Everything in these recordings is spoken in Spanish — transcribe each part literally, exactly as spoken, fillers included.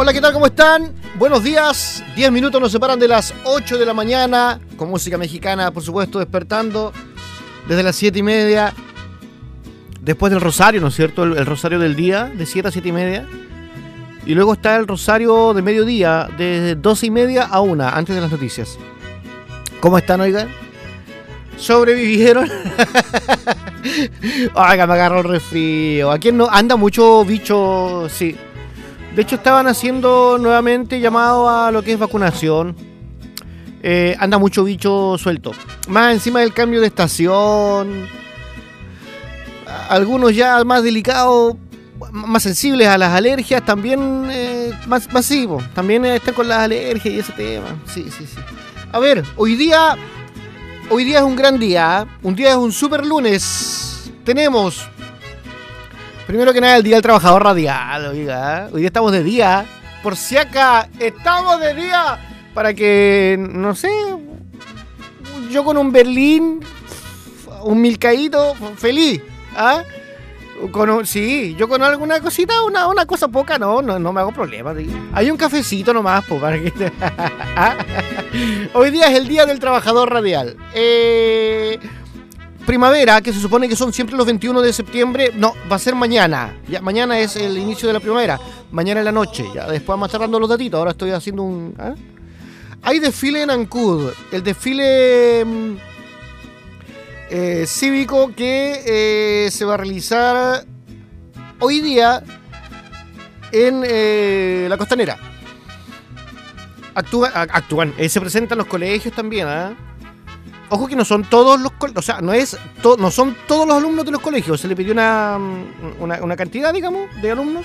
Hola, ¿qué tal? ¿Cómo están? Buenos días. diez minutos nos separan de las ocho de la mañana, con música mexicana, por supuesto, despertando desde las siete y media. Después del rosario, ¿no es cierto? El, el rosario del día, de siete a siete y media. Y luego está el rosario de mediodía, de doce y media a una, antes de las noticias. ¿Cómo están, oigan? ¿Sobrevivieron? Oiga, me agarró el resfrío. ¿A quién no? Anda mucho bicho, sí. De hecho, estaban haciendo nuevamente llamado a lo que es vacunación. Eh, anda mucho bicho suelto. Más encima del cambio de estación. Algunos ya más delicados, más sensibles a las alergias, también eh, más masivos. También están con las alergias y ese tema. Sí, sí, sí. A ver, hoy día... Hoy día es un gran día, ¿eh? Un día es un super lunes. Tenemos, primero que nada, el Día del Trabajador Radial, oiga, ¿eh? Hoy día estamos de día, por si acá, estamos de día, para que, no sé, yo con un Berlín, un Milcaíto, feliz, ¿ah? ¿eh? Con un, sí, yo con alguna cosita, una, una cosa poca, no, no, no me hago problema. ¿Sí? Hay un cafecito nomás, pues, para que... Hoy día es el Día del Trabajador Radial. Eh, primavera, que se supone que son siempre los veintiuno de septiembre, no, va a ser mañana. Ya, mañana es el inicio de la primavera, mañana en la noche. Ya después vamos a estar dando los datitos, ahora estoy haciendo un... ¿eh? Hay desfile en Ancud, el desfile... Eh, cívico que eh, se va a realizar hoy día en eh, la Costanera. Actúa, actúan, eh, se presentan los colegios también, ¿eh? Ojo que no son todos los colegios, o sea, no es to, no son todos los alumnos de los colegios, se le pidió una, una, una cantidad, digamos, de alumnos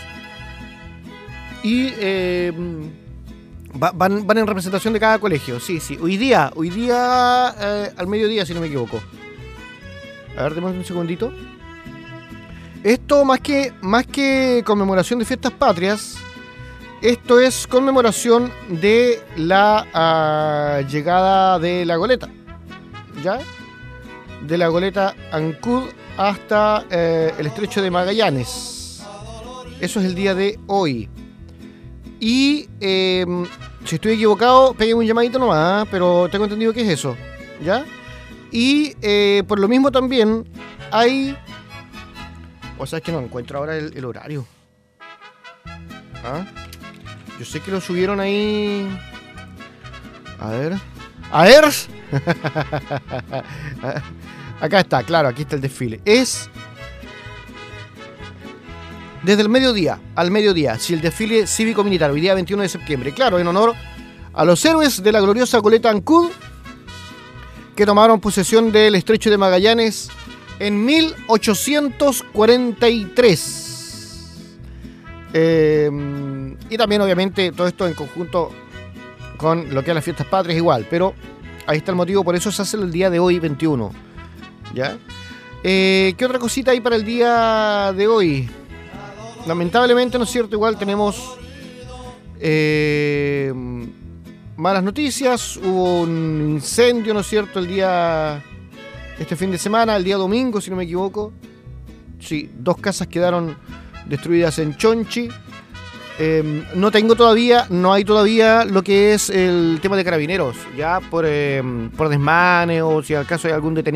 y eh, va, van, van en representación de cada colegio. Sí, sí, hoy día, hoy día eh, al mediodía, si no me equivoco. A ver, démosle un segundito. Esto más que, más que conmemoración de fiestas patrias, esto es conmemoración de la uh, llegada de la goleta. ¿Ya? De la goleta Ancud hasta eh, el estrecho de Magallanes. Eso es el día de hoy. Y eh, si estoy equivocado, peguen un llamadito nomás, ¿eh? Pero tengo entendido que es eso. ¿Ya? Y eh, por lo mismo también hay... O sea, es que no encuentro ahora el, el horario. ¿Ah? Yo sé que lo subieron ahí... A ver... A ver... Acá está, claro, aquí está el desfile. Es... Desde el mediodía al mediodía. Si el desfile cívico-militar, hoy día veintiuno de septiembre. Claro, en honor a los héroes de la gloriosa goleta Ancud, que tomaron posesión del estrecho de Magallanes en mil ochocientos cuarenta y tres. Eh, y también, obviamente, todo esto en conjunto con lo que es las fiestas patrias igual. Pero ahí está el motivo, por eso se hace el día de hoy, veintiuno. ¿Ya? Eh, ¿Qué otra cosita hay para el día de hoy? Lamentablemente, ¿no es cierto? Igual tenemos... Eh, malas noticias, hubo un incendio, ¿no es cierto?, el día, este fin de semana, el día domingo, si no me equivoco. Sí, dos casas quedaron destruidas en Chonchi. Eh, no tengo todavía, no hay todavía lo que es el tema de carabineros, ya por, eh, por desmane o si al caso hay algún detenido.